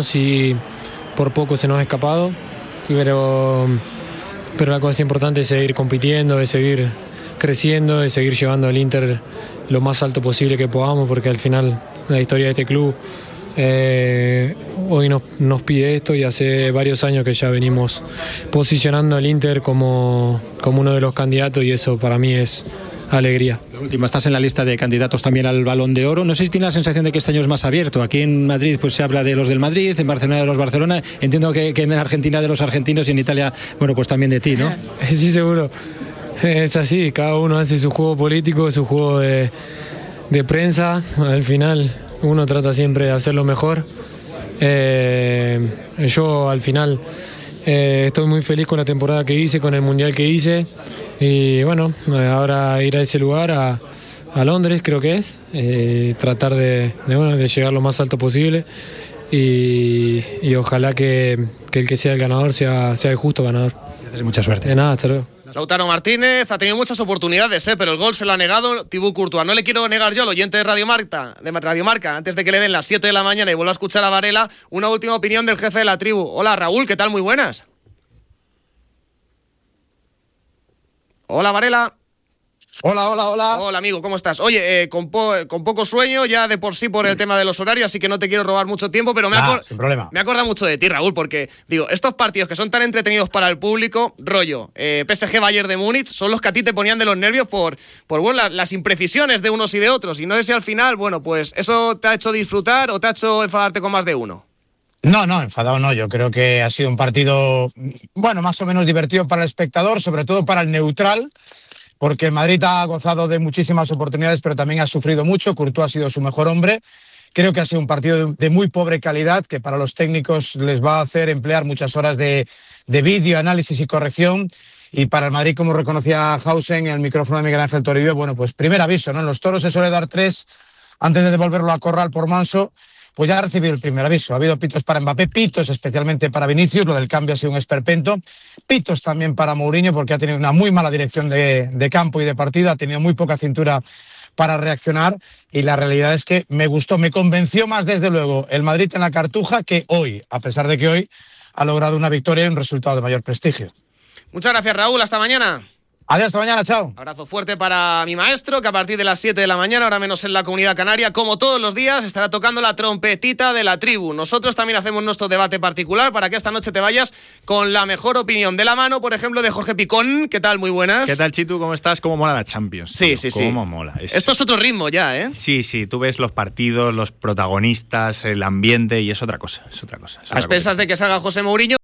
ganamos y por poco se nos ha escapado, pero la cosa importante es seguir compitiendo, es seguir creciendo, es seguir llevando al Inter lo más alto posible que podamos, porque al final la historia de este club hoy nos pide esto, y hace varios años que ya venimos posicionando al Inter como uno de los candidatos, y eso para mí es alegría. La última, estás en la lista de candidatos también al Balón de Oro. No sé si tienes la sensación de que este año es más abierto. Aquí en Madrid pues se habla de los del Madrid, en Barcelona de los Barcelona. Entiendo que en Argentina de los argentinos, y en Italia, bueno, pues también de ti, ¿no? Sí, seguro. Es así, cada uno hace su juego político, su juego de prensa. Al final uno trata siempre de hacerlo mejor. Yo al final estoy muy feliz con la temporada que hice, con el mundial que hice, y bueno, ahora ir a ese lugar, a Londres creo que es, tratar de llegar lo más alto posible, y ojalá que el que sea el ganador sea el justo ganador. Mucha suerte. De nada, hasta luego. Lautaro Martínez ha tenido muchas oportunidades, pero el gol se lo ha negado Thibaut Courtois. No le quiero negar yo al oyente de Radio Marca, antes de que le den las 7 de la mañana y vuelva a escuchar a Varela, una última opinión del jefe de la tribu. Hola, Raúl, ¿qué tal? Muy buenas. Hola, Varela. Hola. Hola, amigo, ¿cómo estás? Oye, con poco sueño ya de por sí por el tema de los horarios, así que no te quiero robar mucho tiempo, pero sin problema. Me acuerdo mucho de ti, Raúl, porque, digo, estos partidos que son tan entretenidos para el público, rollo, PSG Bayern de Múnich, son los que a ti te ponían de los nervios por bueno, las imprecisiones de unos y de otros, y no sé si al final, bueno, pues eso te ha hecho disfrutar o te ha hecho enfadarte con más de uno. No, enfadado no. Yo creo que ha sido un partido, bueno, más o menos divertido para el espectador, sobre todo para el neutral, porque el Madrid ha gozado de muchísimas oportunidades, pero también ha sufrido mucho. Courtois ha sido su mejor hombre. Creo que ha sido un partido de muy pobre calidad, que para los técnicos les va a hacer emplear muchas horas de vídeo, análisis y corrección. Y para el Madrid, como reconocía Hausen en el micrófono de Miguel Ángel Toribio, bueno, pues primer aviso, ¿no? En los toros se suele dar 3 antes de devolverlo a corral por Manso. Pues ya ha recibido el primer aviso. Ha habido pitos para Mbappé, pitos especialmente para Vinicius, lo del cambio ha sido un esperpento, pitos también para Mourinho porque ha tenido una muy mala dirección de campo y de partido, ha tenido muy poca cintura para reaccionar, y la realidad es que me gustó, me convenció más desde luego el Madrid en la Cartuja que hoy, a pesar de que hoy ha logrado una victoria y un resultado de mayor prestigio. Muchas gracias, Raúl, hasta mañana. Adiós, hasta mañana, chao. Abrazo fuerte para mi maestro, que a partir de las 7 de la mañana, ahora menos en la Comunidad Canaria, como todos los días, estará tocando la trompetita de la tribu. Nosotros también hacemos nuestro debate particular para que esta noche te vayas con la mejor opinión de la mano, por ejemplo, de Jorge Picón. ¿Qué tal? Muy buenas. ¿Qué tal, Chitu? ¿Cómo estás? ¿Cómo mola la Champions? Sí. ¿Cómo mola? Esto es otro ritmo ya, ¿eh? Sí, tú ves los partidos, los protagonistas, el ambiente, y es otra cosa. A expensas de que salga José Mourinho.